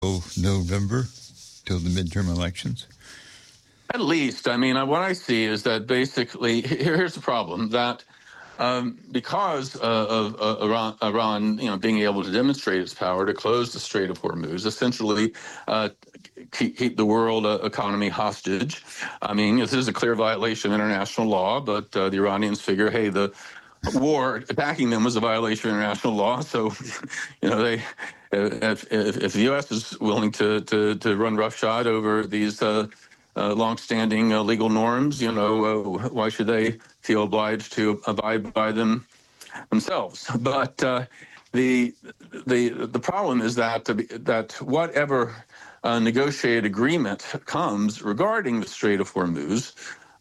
November, till the midterm elections? At least, I mean, what I see is that basically, here's the problem, that because of Iran, being able to demonstrate its power to close the Strait of Hormuz, essentially keep the world economy hostage. I mean, this is a clear violation of international law, but the Iranians figure, hey, the war attacking them was a violation of international law, so they. If the U.S. is willing to run roughshod over these long-standing legal norms, why should they feel obliged to abide by them themselves? But the problem is that whatever negotiated agreement comes regarding the Strait of Hormuz,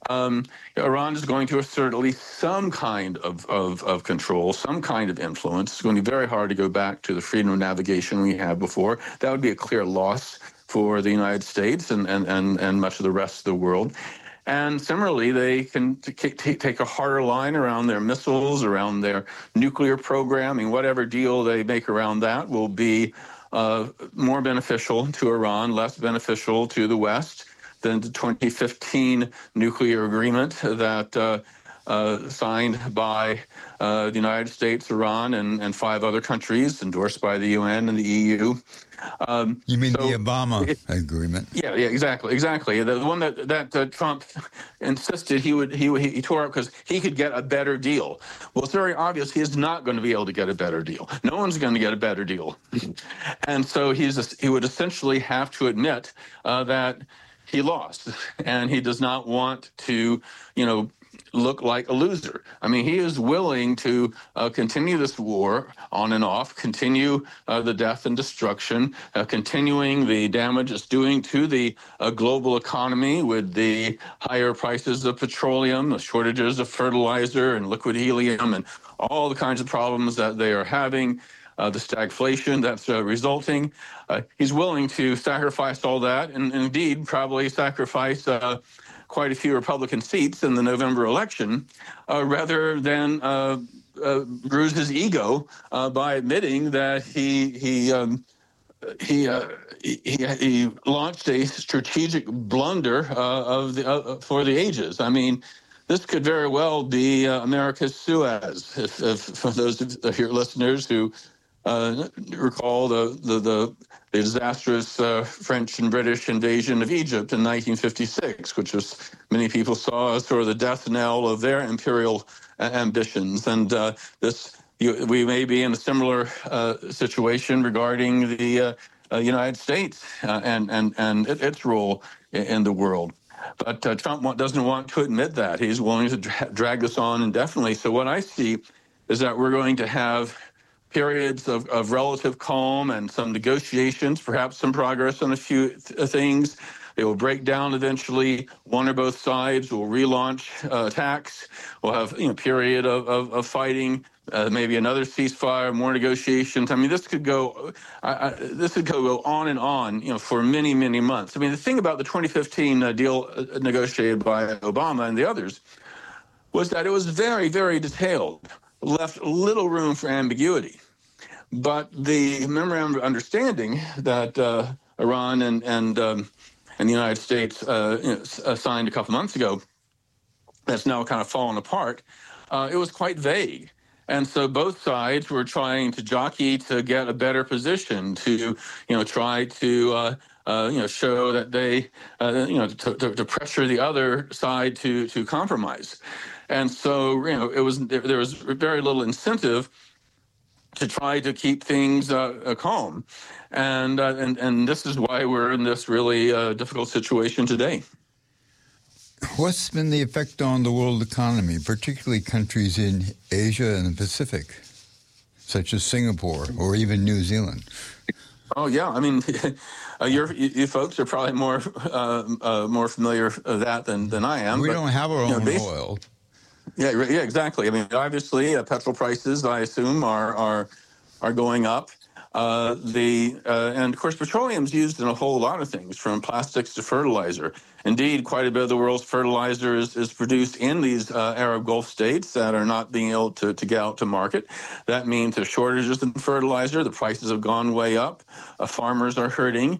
Iran is going to assert at least some kind of control, some kind of influence. It's going to be very hard to go back to the freedom of navigation we had before. That would be a clear loss for the United States and much of the rest of the world. And similarly, they can take a harder line around their missiles, around their nuclear programming. Whatever deal they make around that will be more beneficial to Iran, less beneficial to the West than the 2015 nuclear agreement that signed by the United States, Iran, and 5 other countries, endorsed by the UN and the EU. You mean the Obama agreement? Yeah, exactly. The one that Trump insisted he tore up because he could get a better deal. Well, it's very obvious he is not going to be able to get a better deal. No one's going to get a better deal, and so he would essentially have to admit that he lost, and he does not want to, look like a loser. I mean, he is willing to continue this war on and off, continue the death and destruction, continuing the damage it's doing to the global economy with the higher prices of petroleum, the shortages of fertilizer and liquid helium, and all the kinds of problems that they are having. The stagflation that's resulting. He's willing to sacrifice all that and indeed probably sacrifice quite a few Republican seats in the November election rather than bruise his ego by admitting that he launched a strategic blunder for the ages. I mean, this could very well be America's Suez. If for those of your listeners who recall the disastrous French and British invasion of Egypt in 1956, which was many people saw as sort of the death knell of their imperial ambitions. And we may be in a similar situation regarding the United States and its role in the world. But Trump doesn't want to admit that. He's willing to drag this on indefinitely. So what I see is that we're going to have periods of relative calm and some negotiations, perhaps some progress on a few things. They will break down eventually. One or both sides will relaunch attacks. We'll have a period of fighting, maybe another ceasefire, more negotiations. I mean, this could go on and on, for many, many months. I mean, the thing about the 2015 deal negotiated by Obama and the others was that it was very, very detailed, left little room for ambiguity. But the memorandum of understanding that Iran and the United States signed a couple months ago, that's now kind of fallen apart, it was quite vague. And so both sides were trying to jockey to get a better position, to try to show that they to pressure the other side to compromise. And so there was very little incentive to try to keep things calm, and this is why we're in this really difficult situation today. What's been the effect on the world economy, particularly countries in Asia and the Pacific, such as Singapore or even New Zealand? Oh yeah, I mean, you folks are probably more familiar with that than I am. We don't have our own oil. Yeah, exactly. I mean, obviously, petrol prices, I assume, are going up. And of course, petroleum is used in a whole lot of things, from plastics to fertilizer. Indeed, quite a bit of the world's fertilizer is produced in these Arab Gulf states that are not being able to get out to market. That means there's shortages in fertilizer. The prices have gone way up. Farmers are hurting.